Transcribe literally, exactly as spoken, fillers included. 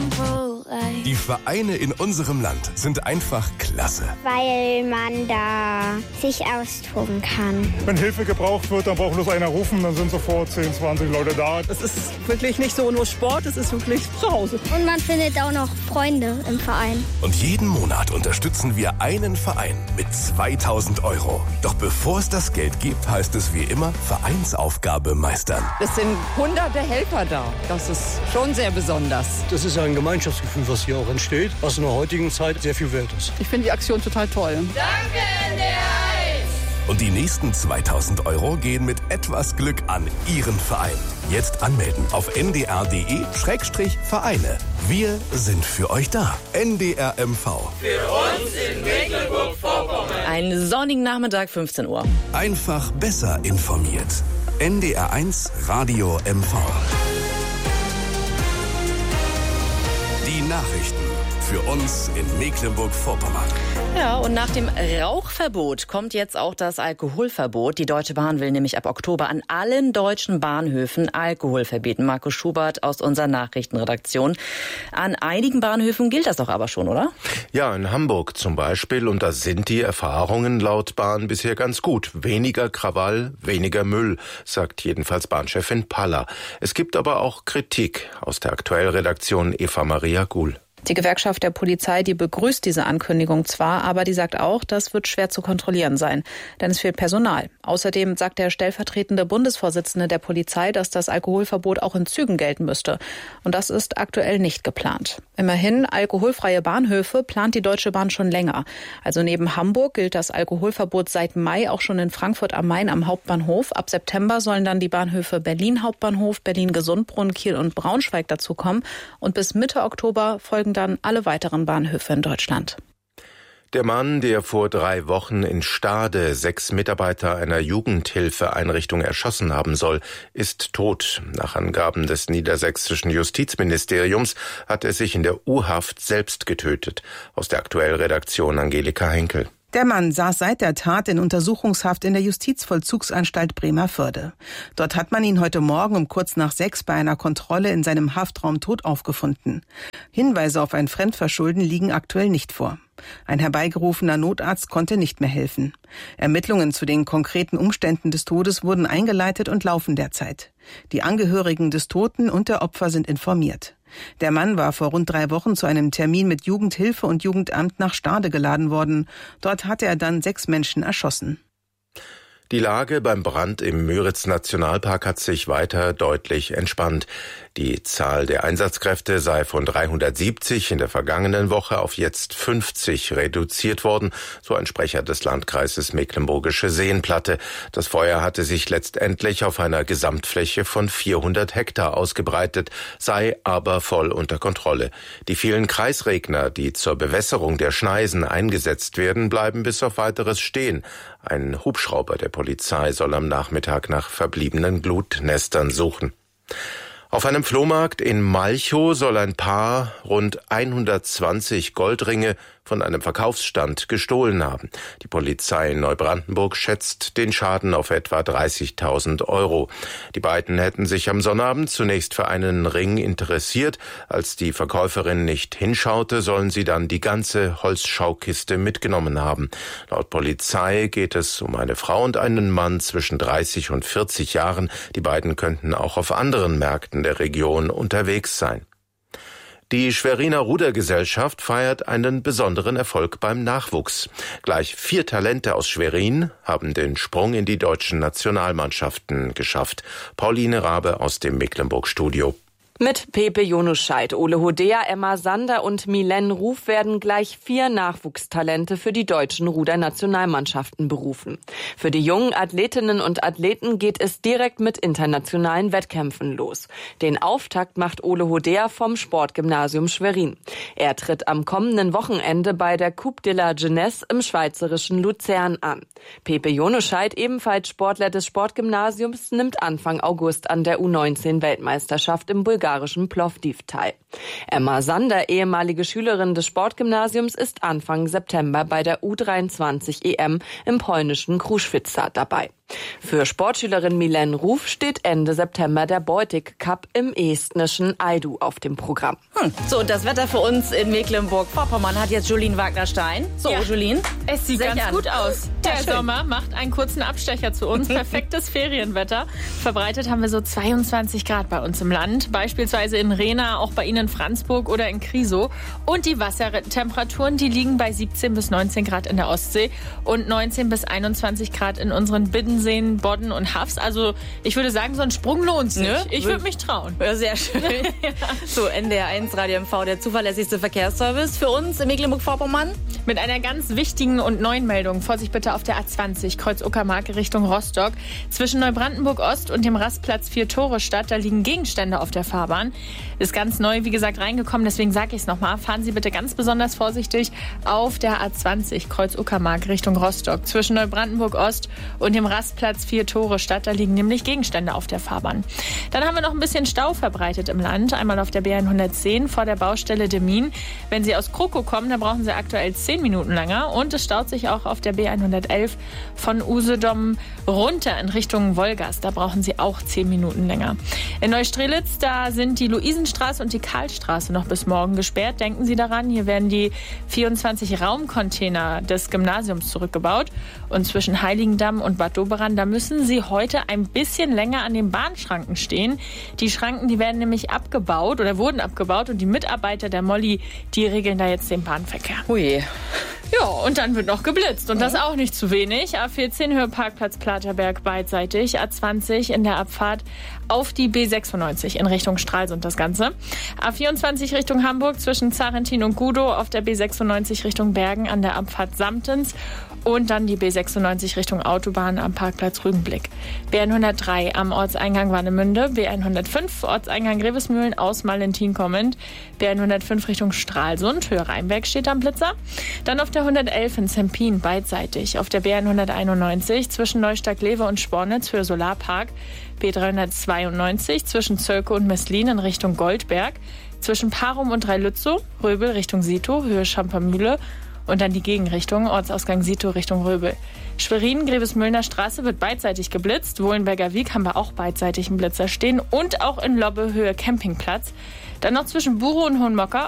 Die Vereine in unserem Land sind einfach klasse. Weil man da sich austoben kann. Wenn Hilfe gebraucht wird, dann braucht bloß einer rufen, dann sind sofort zehn, zwanzig Leute da. Es ist wirklich nicht so nur Sport, es ist wirklich zu Hause. Und man findet auch noch Freunde im Verein. Und jeden Monat unterstützen wir einen Verein mit zweitausend Euro. Doch bevor es das Geld gibt, heißt es wie immer Vereinsaufgabe meistern. Es sind hunderte Helfer da. Das ist schon sehr besonders. Das ist ein Gemeinschaftsgefühl, was hier auch entsteht, was in der heutigen Zeit sehr viel wert ist. Ich finde die Aktion total toll. Danke, N D R eins! Und die nächsten zweitausend Euro gehen mit etwas Glück an Ihren Verein. Jetzt anmelden auf n d r punkt d e Schrägstrich Vereine. Wir sind für euch da. N D R M V. Für uns in Mecklenburg-Vorpommern. Einen sonnigen Nachmittag, fünfzehn Uhr. Einfach besser informiert. N D R eins Radio M V. Die Nachrichten für uns in Mecklenburg-Vorpommern. Ja, und nach dem Rauchverbot kommt jetzt auch das Alkoholverbot. Die Deutsche Bahn will nämlich ab Oktober an allen deutschen Bahnhöfen Alkohol verbieten. Markus Schubert aus unserer Nachrichtenredaktion. An einigen Bahnhöfen gilt das doch aber schon, oder? Ja, in Hamburg zum Beispiel. Und da sind die Erfahrungen laut Bahn bisher ganz gut. Weniger Krawall, weniger Müll, sagt jedenfalls Bahnchefin Paller. Es gibt aber auch Kritik aus der Aktuellredaktion Eva Maria Guhl. Die Gewerkschaft der Polizei, die begrüßt diese Ankündigung zwar, aber die sagt auch, das wird schwer zu kontrollieren sein, denn es fehlt Personal. Außerdem sagt der stellvertretende Bundesvorsitzende der Polizei, dass das Alkoholverbot auch in Zügen gelten müsste. Und das ist aktuell nicht geplant. Immerhin, alkoholfreie Bahnhöfe plant die Deutsche Bahn schon länger. Also neben Hamburg gilt das Alkoholverbot seit Mai auch schon in Frankfurt am Main am Hauptbahnhof. Ab September sollen dann die Bahnhöfe Berlin Hauptbahnhof, Berlin Gesundbrunnen, Kiel und Braunschweig dazukommen. Und bis Mitte Oktober folgen dann alle weiteren Bahnhöfe in Deutschland. Der Mann, der vor drei Wochen in Stade sechs Mitarbeiter einer Jugendhilfeeinrichtung erschossen haben soll, ist tot. Nach Angaben des niedersächsischen Justizministeriums hat er sich in der U-Haft selbst getötet. Aus der Aktuellredaktion Angelika Henkel. Der Mann saß seit der Tat in Untersuchungshaft in der Justizvollzugsanstalt Bremervörde. Dort hat man ihn heute Morgen um kurz nach sechs bei einer Kontrolle in seinem Haftraum tot aufgefunden. Hinweise auf ein Fremdverschulden liegen aktuell nicht vor. Ein herbeigerufener Notarzt konnte nicht mehr helfen. Ermittlungen zu den konkreten Umständen des Todes wurden eingeleitet und laufen derzeit. Die Angehörigen des Toten und der Opfer sind informiert. Der Mann war vor rund drei Wochen zu einem Termin mit Jugendhilfe und Jugendamt nach Stade geladen worden. Dort hatte er dann sechs Menschen erschossen. Die Lage beim Brand im Müritz-Nationalpark hat sich weiter deutlich entspannt. Die Zahl der Einsatzkräfte sei von dreihundertsiebzig in der vergangenen Woche auf jetzt fünfzig reduziert worden, so ein Sprecher des Landkreises Mecklenburgische Seenplatte. Das Feuer hatte sich letztendlich auf einer Gesamtfläche von vierhundert Hektar ausgebreitet, sei aber voll unter Kontrolle. Die vielen Kreisregner, die zur Bewässerung der Schneisen eingesetzt werden, bleiben bis auf Weiteres stehen. Ein Hubschrauber der Polizei soll am Nachmittag nach verbliebenen Glutnestern suchen. Auf einem Flohmarkt in Malchow soll ein Paar rund hundertzwanzig Goldringe von einem Verkaufsstand gestohlen haben. Die Polizei in Neubrandenburg schätzt den Schaden auf etwa dreißigtausend Euro. Die beiden hätten sich am Sonnabend zunächst für einen Ring interessiert. Als die Verkäuferin nicht hinschaute, sollen sie dann die ganze Holzschaukiste mitgenommen haben. Laut Polizei geht es um eine Frau und einen Mann zwischen dreißig und vierzig Jahren. Die beiden könnten auch auf anderen Märkten der Region unterwegs sein. Die Schweriner Rudergesellschaft feiert einen besonderen Erfolg beim Nachwuchs. Gleich vier Talente aus Schwerin haben den Sprung in die deutschen Nationalmannschaften geschafft. Pauline Rabe aus dem Mecklenburg-Studio. Mit Pepe Jonuscheid, Ole Hodea, Emma Sander und Milen Ruf werden gleich vier Nachwuchstalente für die deutschen Rudernationalmannschaften berufen. Für die jungen Athletinnen und Athleten geht es direkt mit internationalen Wettkämpfen los. Den Auftakt macht Ole Hodea vom Sportgymnasium Schwerin. Er tritt am kommenden Wochenende bei der Coupe de la Jeunesse im schweizerischen Luzern an. Pepe Jonuscheid, ebenfalls Sportler des Sportgymnasiums, nimmt Anfang August an der U neunzehn Weltmeisterschaft im Bulgarischen Plovdiv teil. Emma Sander, ehemalige Schülerin des Sportgymnasiums, ist Anfang September bei der U dreiundzwanzig E M im polnischen Kruszwica dabei. Für Sportschülerin Milène Ruf steht Ende September der Beutig Cup im estnischen Aidu auf dem Programm. Hm. So, und das Wetter für uns in Mecklenburg-Vorpommern hat jetzt Julien Wagner-Stein. So, ja. Julien. Es sieht ganz an. gut aus. Der ja, Sommer macht einen kurzen Abstecher zu uns. Perfektes Ferienwetter. Verbreitet haben wir so zweiundzwanzig Grad bei uns im Land. Beispielsweise in Rehna, auch bei Ihnen in Franzburg oder in Krisow. Und die Wassertemperaturen, die liegen bei siebzehn bis neunzehn Grad in der Ostsee und neunzehn bis einundzwanzig Grad in unseren Biddenseen, Bodden und Hafs. Also ich würde sagen, so ein Sprung lohnt sich. Ne? Ich würde mich trauen. Ja, sehr schön. Ja. So, N D R eins Radio M V, der zuverlässigste Verkehrsservice für uns in Mecklenburg-Vorpommern. Mit einer ganz wichtigen und neuen Meldung. Vorsicht bitte auf der A zwanzig, Kreuz Uckermark Richtung Rostock. Zwischen Neubrandenburg-Ost und dem Rastplatz Vier-Tore-Stadt, da liegen Gegenstände auf der Fahrbahn. Ist ganz neu, wie gesagt, reingekommen, deswegen sage ich es nochmal. Fahren Sie bitte ganz besonders vorsichtig auf der A zwanzig, Kreuz Uckermark Richtung Rostock. Zwischen Neubrandenburg-Ost und dem Rastplatz Vier-Tore-Stadt, da liegen nämlich Gegenstände auf der Fahrbahn. Dann haben wir noch ein bisschen Stau verbreitet im Land. Einmal auf der B hundertzehn vor der Baustelle Demmin. Wenn Sie aus Kroko kommen, da brauchen Sie aktuell zehn Minuten länger. Und es staut sich auch auf der B hundertelf von Usedom runter in Richtung Wolgast. Da brauchen Sie auch zehn Minuten länger. In Neustrelitz, da sind die Luisenstraße und die Karlstraße noch bis morgen gesperrt. Denken Sie daran, hier werden die vierundzwanzig Raumcontainer des Gymnasiums zurückgebaut. Und zwischen Heiligendamm und Bad Doberan, da müssen Sie heute ein bisschen länger an den Bahnschranken stehen. Die Schranken, die werden nämlich abgebaut oder wurden abgebaut und die Mitarbeiter der Molly, die regeln da jetzt den Bahnverkehr. Ui. Ja, und dann wird noch geblitzt. Und das auch nicht zu wenig. A vierzehn Höhe Parkplatz Platerberg beidseitig. A zwanzig in der Abfahrt auf die B sechsundneunzig in Richtung Stralsund das Ganze. A vierundzwanzig Richtung Hamburg zwischen Zarentin und Gudow. Auf der B sechsundneunzig Richtung Bergen an der Abfahrt Samtens. Und dann die B sechsundneunzig Richtung Autobahn am Parkplatz Rügenblick. B hundertdrei am Ortseingang Warnemünde. B hundertfünf Ortseingang Grevesmühlen aus Malentin kommend. B hundertfünf Richtung Stralsund. Höhe Rheinberg steht am Blitzer. Dann auf der hundertelf in Zempin beidseitig. Auf der B hunderteinundneunzig zwischen Neustadt-Lewe und Spornitz für Solarpark. B dreihundertzweiundneunzig zwischen Zölke und Meslin in Richtung Goldberg. Zwischen Parum und Dreilützow. Röbel Richtung Sito. Höhe Schampermühle. Und dann die Gegenrichtung, Ortsausgang Sito Richtung Röbel. Schwerin, Grevesmühlner Straße wird beidseitig geblitzt. Wohlenberger Wiek haben wir auch beidseitig einen Blitzer stehen. Und auch in Lobbe Höhe Campingplatz. Dann noch zwischen Burow und Hohenmocker